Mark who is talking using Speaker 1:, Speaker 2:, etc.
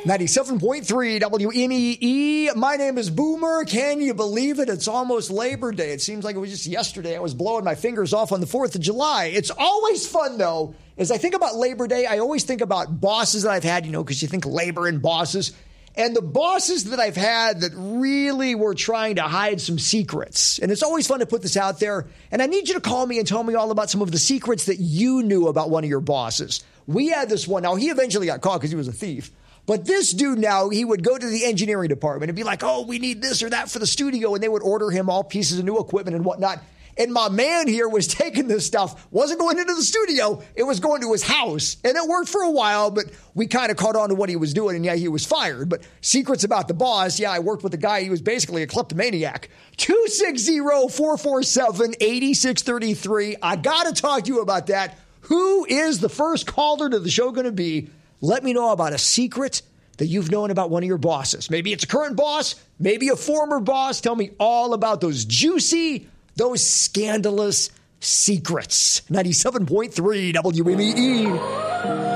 Speaker 1: 97.3 WMEE. My name is Boomer. Can you believe it? It's almost Labor Day. It seems like it was just yesterday. I was blowing my fingers off on the 4th of July. It's always fun, though. As I think about Labor Day, I always think about bosses that I've had, because you think labor and bosses. And the bosses that I've had that really were trying to hide some secrets. And it's always fun to put this out there. And I need you to call me and tell me all about some of the secrets that you knew about one of your bosses. We had this one. Now, he eventually got caught because he was a thief. But this dude now, he would go to the engineering department and be like, oh, we need this or that for the studio. And they would order him all pieces of new equipment and whatnot. And my man here was taking this stuff, wasn't going into the studio. It was going to his house. And it worked for a while, but we kind of caught on to what he was doing. And yeah, he was fired. But secrets about the boss. Yeah, I worked with a guy. He was basically a kleptomaniac. 260-447-8633. I got to talk to you about that. Who is the first caller to the show going to be? Let me know about a secret that you've known about one of your bosses. Maybe it's a current boss, maybe a former boss. Tell me all about those juicy, those scandalous secrets. 97.3 WMEE.